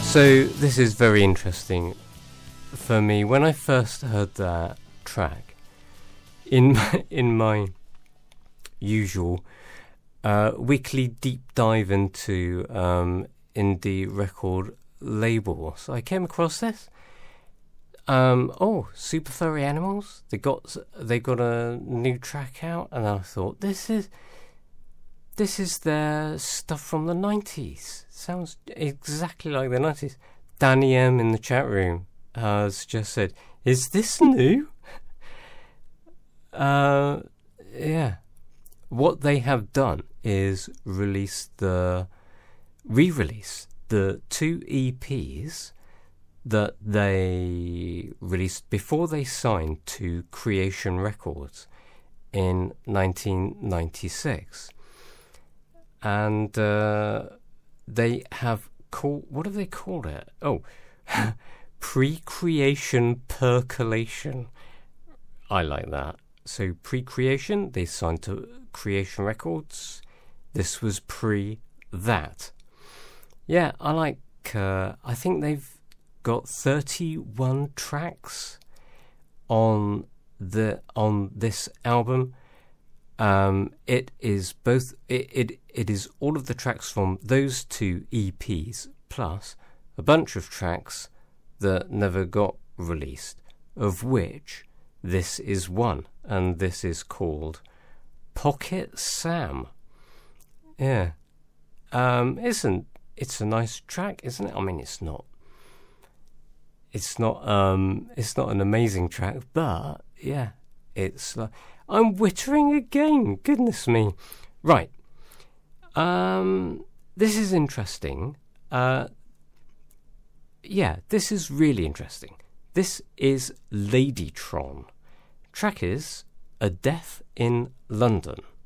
So this is very interesting for me. When I first heard that track, in my usual weekly deep dive into indie record labels, I came across this. Super Furry Animals. They got a new track out, and I thought this is their stuff from the 90s. Sounds exactly like the 90s. Danny M in the chat room has just said, "Is this new?" Yeah. What they have done is re-release the 2 EPs that they released before they signed to Creation Records in 1996. And they have called, what have they called it? Oh, pre-creation percolation. I like that. So pre-creation, they signed to Creation Records. This was pre-that. Yeah, I like, I think they've got 31 tracks on this album. It is both. It is all of the tracks from those 2 EPs plus a bunch of tracks that never got released, of which this is one, and this is called Pocket Sam. Yeah, it's a nice track, isn't it? I mean, it's not an amazing track, but yeah, it's like, I'm wittering again, goodness me. Right, this is interesting. This is really interesting. This is Ladytron. Track is A Death in London.